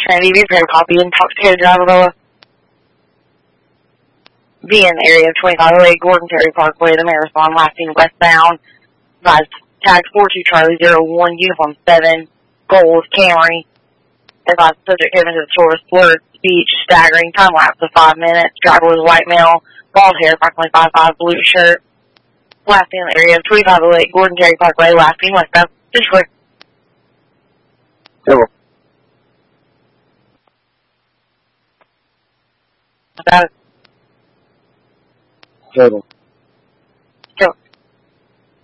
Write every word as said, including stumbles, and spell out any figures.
Sandy, be prepared to copy and talk to driver Loa. Be in the area of twenty-five oh eight Gordon Terry Parkway, the Marathon, lasting westbound. Advise tag four two Charlie zero one, uniform seven, goals, Camry. Advise subject given to the source, blurred speech, staggering, time lapse of five minutes. Driver was white male, bald hair, approximately five five, blue shirt. Lasting in the area of twenty-five oh eight Gordon Terry Parkway, lasting westbound. Just quick. Hello. Got it. Total.